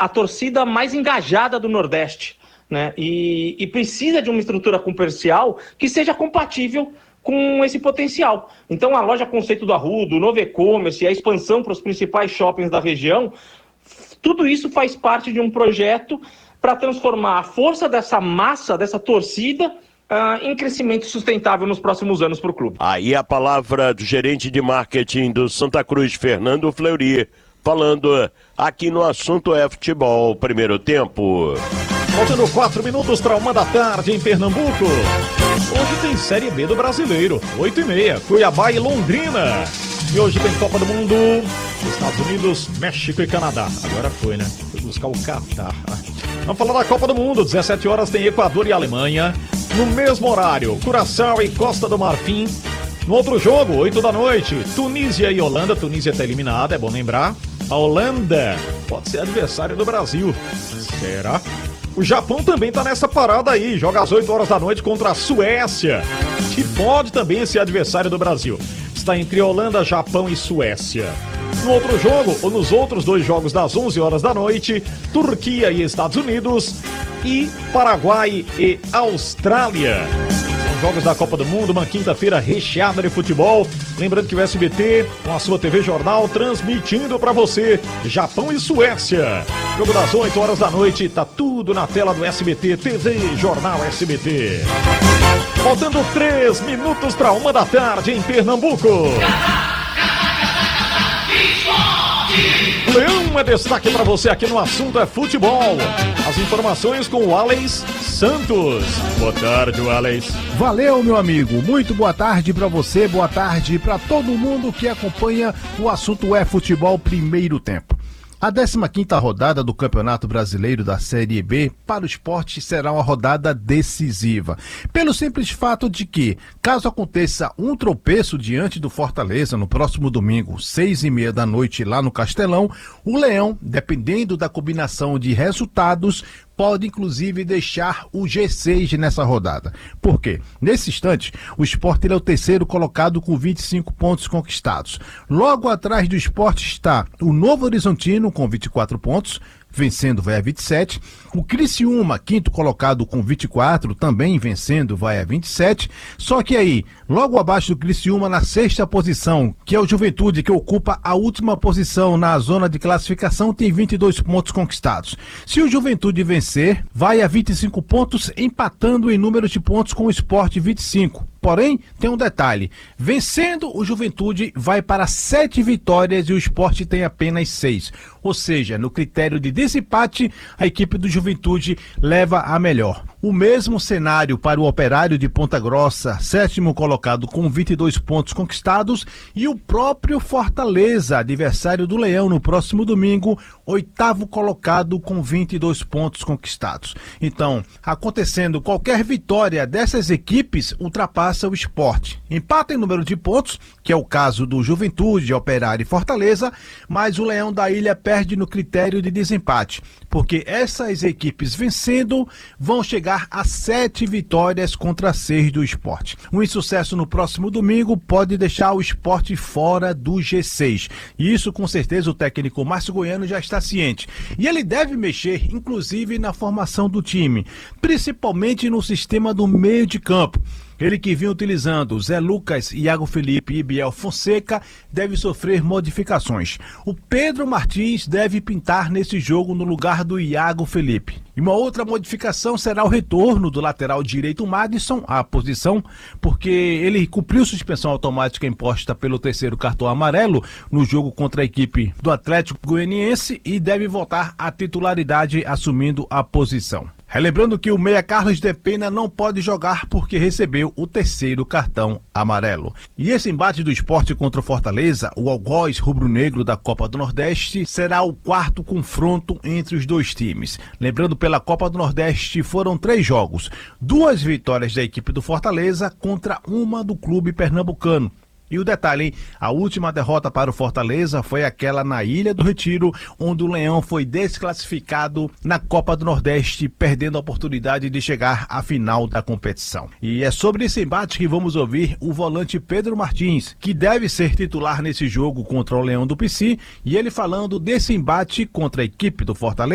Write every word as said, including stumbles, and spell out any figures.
a torcida mais engajada do Nordeste, né? E, e precisa de uma estrutura comercial que seja compatível com esse potencial. Então a loja Conceito do Arruda, o novo e-commerce, a expansão para os principais shoppings da região, tudo isso faz parte de um projeto para transformar a força dessa massa, dessa torcida, uh, em crescimento sustentável nos próximos anos para o clube. Aí a palavra do gerente de marketing do Santa Cruz, Fernando Fleury, falando aqui no Assunto é Futebol, primeiro tempo. Faltando quatro minutos para uma da tarde em Pernambuco. Hoje tem Série B do Brasileiro, oito e meia, Cuiabá e Londrina. E hoje tem Copa do Mundo, Estados Unidos, México e Canadá. Agora foi, né? Foi buscar o Catar. Vamos falar da Copa do Mundo, dezessete horas tem Equador e Alemanha. No mesmo horário, Curaçao e Costa do Marfim. No outro jogo, oito da noite, Tunísia e Holanda. Tunísia está eliminada, é bom lembrar. A Holanda pode ser adversário do Brasil. Será? O Japão também tá nessa parada aí, joga às oito horas da noite contra a Suécia, que pode também ser adversário do Brasil. Está entre Holanda, Japão e Suécia. No outro jogo, ou nos outros dois jogos das onze horas da noite, Turquia e Estados Unidos e Paraguai e Austrália. Jogos da Copa do Mundo, uma quinta-feira recheada de futebol. Lembrando que o S B T, com a sua T V Jornal, transmitindo para você Japão e Suécia. Jogo das oito horas da noite, tá tudo na tela do S B T, T V Jornal S B T. Faltando três minutos para uma da tarde em Pernambuco. Leão é destaque para você aqui no Assunto é Futebol. As informações com o Alex Santos. Boa tarde, Alex. Valeu, meu amigo. Muito boa tarde para você, boa tarde para todo mundo que acompanha o Assunto é Futebol primeiro tempo. A décima quinta rodada do Campeonato Brasileiro da Série B para o esporte será uma rodada decisiva. Pelo simples fato de que, caso aconteça um tropeço diante do Fortaleza no próximo domingo, seis e meia da noite lá no Castelão, o Leão, dependendo da combinação de resultados, pode inclusive deixar o G seis nessa rodada. Por quê? Nesse instante, o Sport ele é o terceiro colocado com vinte e cinco pontos conquistados. Logo atrás do Sport está o Novo Horizontino com vinte e quatro pontos, vencendo vai a vinte e sete. O Criciúma, quinto colocado com vinte e quatro, também vencendo vai a vinte e sete. Só que aí, logo abaixo do Criciúma, na sexta posição, que é o Juventude, que ocupa a última posição na zona de classificação, tem vinte e dois pontos conquistados. Se o Juventude vencer, vai a vinte e cinco pontos, empatando em número de pontos com o Sport vinte e cinco. Porém, tem um detalhe, vencendo o Juventude vai para sete vitórias e o Sport tem apenas seis. Ou seja, no critério de desempate, a equipe do Juventude leva a melhor. O mesmo cenário para o Operário de Ponta Grossa, sétimo colocado com vinte e dois pontos conquistados, e o próprio Fortaleza, adversário do Leão no próximo domingo, oitavo colocado com vinte e dois pontos conquistados. Então, acontecendo qualquer vitória dessas equipes, ultrapassa o Sport. Empata em número de pontos, que é o caso do Juventude, Operário e Fortaleza, mas o Leão da Ilha perde no critério de desempate, porque essas equipes vencendo vão chegar a sete vitórias contra seis do Sport. Um insucesso no próximo domingo pode deixar o Sport fora do G seis. E isso com certeza o técnico Márcio Goiano já está ciente. E ele deve mexer inclusive na formação do time, principalmente no sistema do meio de campo. Ele que vinha utilizando Zé Lucas, Iago Felipe e Biel Fonseca deve sofrer modificações. O Pedro Martins deve pintar nesse jogo no lugar do Iago Felipe. E uma outra modificação será o retorno do lateral direito Madison à posição, porque ele cumpriu suspensão automática imposta pelo terceiro cartão amarelo no jogo contra a equipe do Atlético Goianiense e deve voltar à titularidade assumindo a posição. Relembrando que o meia Carlos de Pena não pode jogar porque recebeu o terceiro cartão amarelo. E esse embate do Sport contra o Fortaleza, o algoz rubro-negro da Copa do Nordeste, será o quarto confronto entre os dois times. Lembrando, pela Copa do Nordeste foram três jogos, duas vitórias da equipe do Fortaleza contra uma do clube pernambucano. E o detalhe, hein? A última derrota para o Fortaleza foi aquela na Ilha do Retiro, onde o Leão foi desclassificado na Copa do Nordeste, perdendo a oportunidade de chegar à final da competição. E é sobre esse embate que vamos ouvir o volante Pedro Martins, que deve ser titular nesse jogo contra o Leão do Pici, e ele falando desse embate contra a equipe do Fortaleza.